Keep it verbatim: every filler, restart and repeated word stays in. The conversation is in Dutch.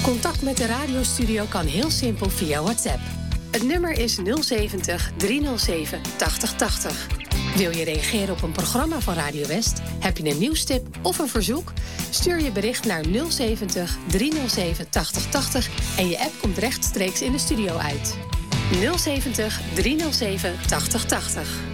Contact met de radiostudio kan heel simpel via WhatsApp. Het nummer is nul zeventig, driehonderdzeven, tachtig tachtig. Wil je reageren op een programma van Radio West? Heb je een nieuwstip of een verzoek? Stuur je bericht naar nul zeventig, driehonderdzeven, tachtig tachtig en je app komt rechtstreeks in de studio uit. nul zeventig, driehonderdzeven, tachtig tachtig.